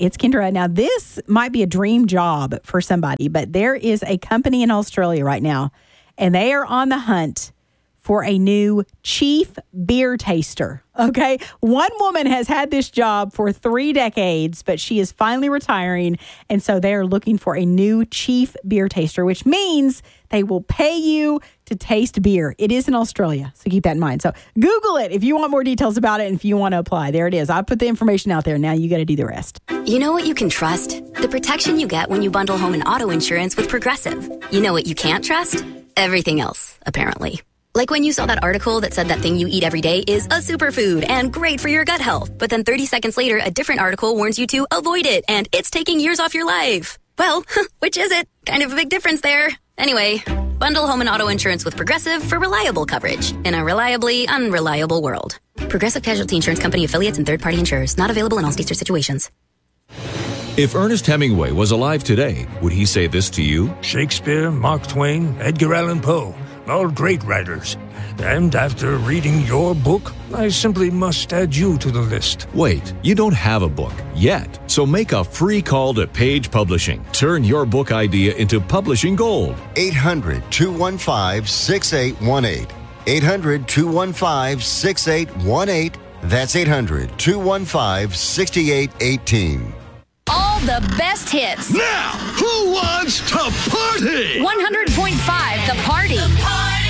it's Kendra. Now, this might be a dream job for somebody, but there is a company in Australia right now, and they are on the hunt for a new chief beer taster. Okay. One woman has had this job for 3 decades, but she is finally retiring. And so they're looking for a new chief beer taster, which means they will pay you to taste beer. It is in Australia. So keep that in mind. So Google it if you want more details about it and if you want to apply. There it is. I put the information out there. Now you got to do the rest. You know what you can trust? The protection you get when you bundle home and auto insurance with Progressive. You know what you can't trust? Everything else, apparently. Like when you saw that article that said that thing you eat every day is a superfood and great for your gut health. But then 30 seconds later, a different article warns you to avoid it and it's taking years off your life. Well, which is it? Kind of a big difference there. Anyway, bundle home and auto insurance with Progressive for reliable coverage in a reliably unreliable world. Progressive Casualty Insurance Company affiliates and third-party insurers. Not available in all states or situations. If Ernest Hemingway was alive today, would he say this to you? Shakespeare, Mark Twain, Edgar Allan Poe. All great writers. And after reading your book, I simply must add you to the list. Wait, you don't have a book yet. So make a free call to Page Publishing. Turn your book idea into publishing gold. 800-215-6818. 800-215-6818. That's 800-215-6818. All the best hits. Now, who wants to party? 100.5 The Party.